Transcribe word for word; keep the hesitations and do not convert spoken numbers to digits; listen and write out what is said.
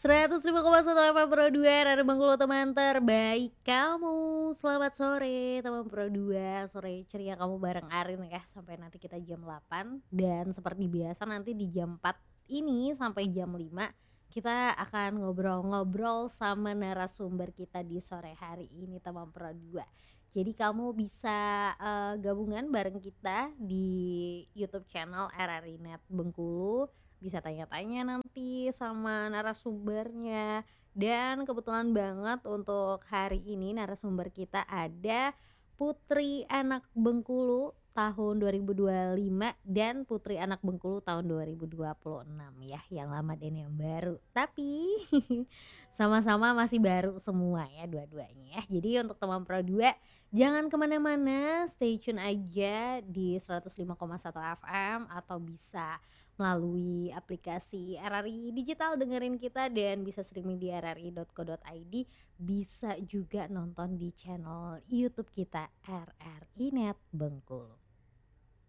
seratus lima koma satu F M Pro dua R R Bengkulu, teman terbaik kamu. Selamat sore teman Pro dua, sore ceria kamu bareng Arin ya, sampai nanti kita jam delapan. Dan seperti biasa nanti di jam empat ini sampai jam lima kita akan ngobrol-ngobrol sama narasumber kita di sore hari ini teman Pro dua. Jadi kamu bisa uh, gabungan bareng kita di YouTube channel R R I Net Bengkulu, bisa tanya-tanya nanti sama narasumbernya. Dan kebetulan banget untuk hari ini narasumber kita ada Putri Anak Bengkulu tahun dua ribu dua puluh lima dan Putri Anak Bengkulu tahun dua ribu dua puluh enam ya, yang lama dan yang baru. Tapi sama-sama masih baru semua ya dua-duanya ya. Jadi untuk teman Pro dua jangan kemana-mana, stay tune aja di seratus lima koma satu F M atau bisa melalui aplikasi R R I Digital dengerin kita, dan bisa streaming di r r i dot co dot i d, bisa juga nonton di channel YouTube kita R R I Net Bengkulu.